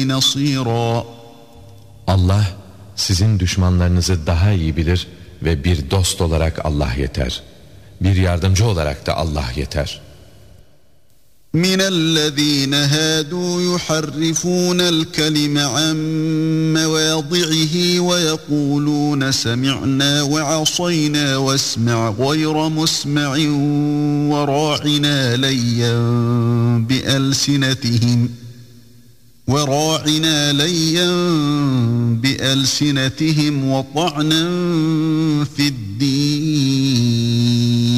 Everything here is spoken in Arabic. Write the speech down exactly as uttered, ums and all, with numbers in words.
لِلَّهِ نَصِيرًا. Allah sizin düşmanlarınızı daha iyi bilir ve bir dost olarak Allah yeter. Bir yardımcı olarak da Allah yeter. مِنَ الَّذ۪ينَ هَادُوا يُحَرِّفُونَ الْكَلِمَ عَنْ مَوَاضِعِهِ وَيَقُولُونَ سَمِعْنَا وَعَصَيْنَا وَاسْمَعْ غَيْرَ مُسْمَعٍ وَرَاعِنَا لَيًّا بِأَلْسِنَتِهِمْ وَرَاعِنَا لَيًّا بِأَلْسِنَتِهِمْ وَطَعْنًا فِي الدِّينِ